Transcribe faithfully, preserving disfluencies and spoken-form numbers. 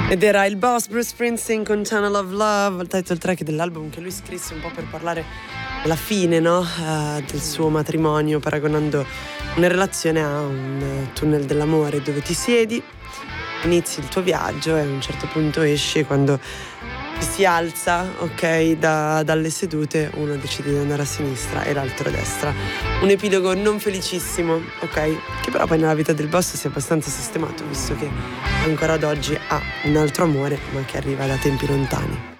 Ed era il boss Bruce Springsteen con Channel of Love, il title track dell'album che lui scrisse un po' per parlare alla fine, no? Uh, del suo matrimonio, paragonando una relazione a un tunnel dell'amore dove ti siedi, inizi il tuo viaggio e a un certo punto esci. Quando si alza, ok, da, dalle sedute, uno decide di andare a sinistra e l'altro a destra. Un epilogo non felicissimo, ok, che però poi nella vita del boss si è abbastanza sistemato, visto che ancora ad oggi ha un altro amore, ma che arriva da tempi lontani.